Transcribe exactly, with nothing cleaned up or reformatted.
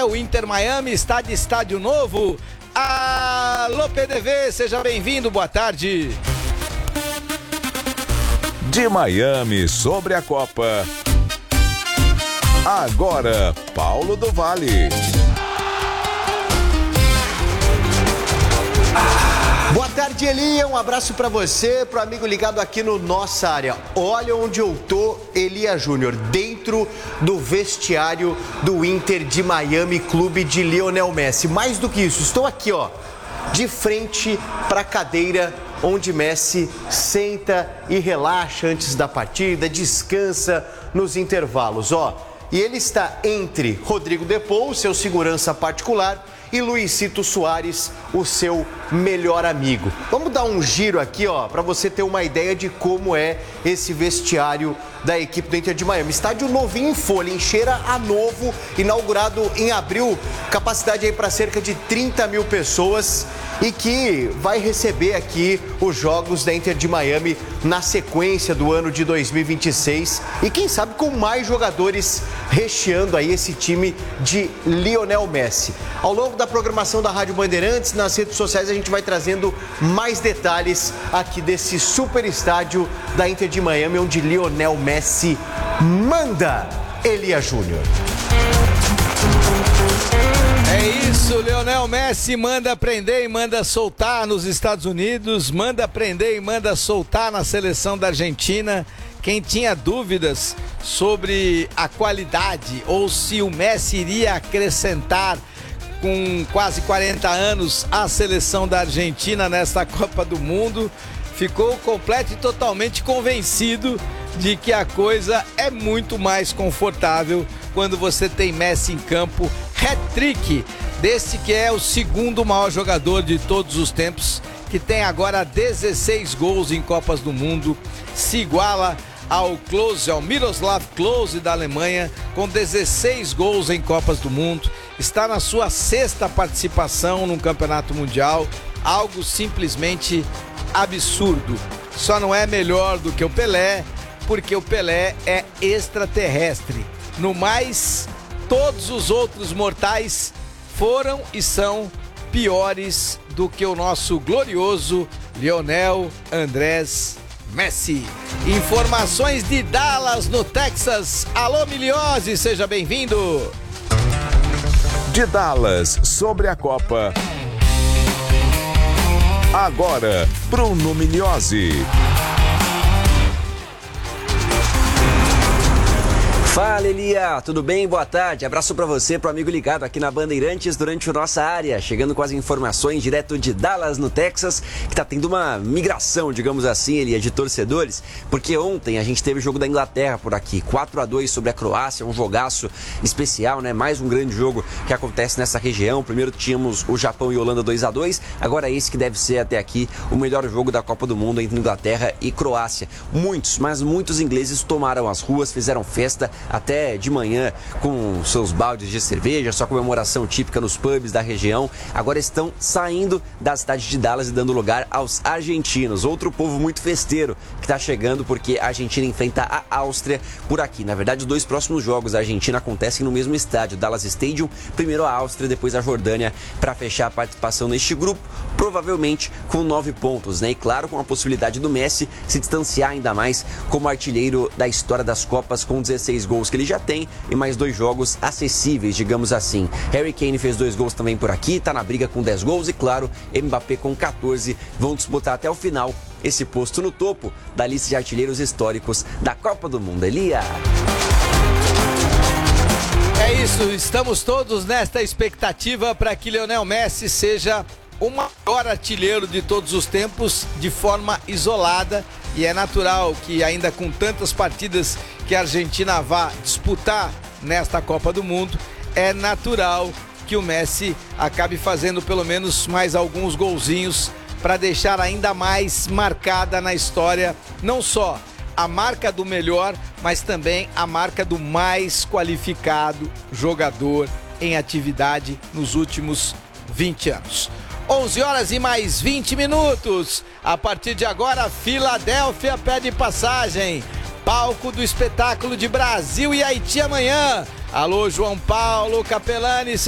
o Inter Miami está de estádio novo. Alô, P D V, seja bem-vindo, boa tarde. De Miami sobre a Copa. Agora, Paulo do Vale. Boa tarde, Elia. Um abraço pra você, pro amigo ligado aqui no Nossa Área. Olha onde eu tô, Elia Júnior, dentro do vestiário do Inter de Miami, clube de Lionel Messi. Mais do que isso, estou aqui, ó, de frente pra cadeira onde Messi senta e relaxa antes da partida, descansa nos intervalos, ó. E ele está entre Rodrigo De Paul, seu segurança particular, e Luizito Soares, o seu melhor amigo. Vamos dar um giro aqui, ó, para você ter uma ideia de como é esse vestiário da equipe do Inter de Miami. Estádio novinho em folha, em cheira a novo, inaugurado em abril, capacidade aí para cerca de trinta mil pessoas e que vai receber aqui os jogos da Inter de Miami na sequência do ano de dois mil e vinte e seis e quem sabe com mais jogadores recheando aí esse time de Lionel Messi. Ao longo da programação da Rádio Bandeirantes, nas redes sociais a gente vai trazendo mais detalhes aqui desse super estádio da Inter de Miami, onde Lionel Messi manda. Elia Júnior. É isso, Lionel Messi manda prender e manda soltar nos Estados Unidos, manda prender e manda soltar na seleção da Argentina. Quem tinha dúvidas sobre a qualidade ou se o Messi iria acrescentar com quase quarenta anos a seleção da Argentina nesta Copa do Mundo, ficou completo e totalmente convencido de que a coisa é muito mais confortável quando você tem Messi em campo. Hat-trick desse que é o segundo maior jogador de todos os tempos, que tem agora dezesseis gols em Copas do Mundo, se iguala ao Klose, ao Miroslav Klose da Alemanha, com dezesseis gols em Copas do Mundo, está na sua sexta participação no Campeonato Mundial, algo simplesmente absurdo. Só não é melhor do que o Pelé, porque o Pelé é extraterrestre. No mais, todos os outros mortais foram e são piores do que o nosso glorioso Lionel Andrés Messi. Informações de Dallas, no Texas. Alô, Miliose, seja bem-vindo. De Dallas sobre a Copa. Agora, Bruno Miliose. Fala, Elia, tudo bem? Boa tarde, abraço pra você, pro amigo ligado aqui na Bandeirantes durante o Nossa Área, chegando com as informações direto de Dallas, no Texas, que tá tendo uma migração, digamos assim, Elia, de torcedores, porque ontem a gente teve o jogo da Inglaterra por aqui, quatro a dois sobre a Croácia, um jogaço especial, né? Mais um grande jogo que acontece nessa região. Primeiro tínhamos o Japão e Holanda dois a dois, agora esse que deve ser até aqui o melhor jogo da Copa do Mundo entre Inglaterra e Croácia. Muitos, mas muitos ingleses tomaram as ruas, fizeram festa, até de manhã com seus baldes de cerveja, sua comemoração típica nos pubs da região. Agora estão saindo da cidade de Dallas e dando lugar aos argentinos, outro povo muito festeiro que está chegando porque a Argentina enfrenta a Áustria por aqui. Na verdade, os dois próximos jogos da Argentina acontecem no mesmo estádio, Dallas Stadium, primeiro a Áustria, depois a Jordânia, para fechar a participação neste grupo, provavelmente com nove pontos, né? E claro, com a possibilidade do Messi se distanciar ainda mais como artilheiro da história das Copas, com dezesseis gols que ele já tem e mais dois jogos acessíveis, digamos assim. Harry Kane fez dois gols também por aqui, tá na briga com dez gols e claro, Mbappé com quatorze, vão disputar até o final esse posto no topo da lista de artilheiros históricos da Copa do Mundo. Elia. É isso, estamos todos nesta expectativa para que Lionel Messi seja o maior artilheiro de todos os tempos de forma isolada, e é natural que ainda com tantas partidas que a Argentina vá disputar nesta Copa do Mundo, é natural que o Messi acabe fazendo pelo menos mais alguns golzinhos para deixar ainda mais marcada na história, não só a marca do melhor, mas também a marca do mais qualificado jogador em atividade nos últimos vinte anos. onze horas e mais vinte minutos. A partir de agora, Filadélfia pede passagem. Palco do espetáculo de Brasil e Haiti amanhã. Alô, João Paulo Capelani.